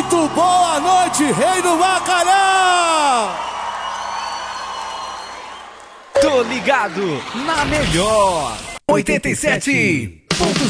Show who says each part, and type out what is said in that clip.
Speaker 1: Muito boa noite, Rei do Bacalhau!
Speaker 2: Tô ligado na melhor 87.5.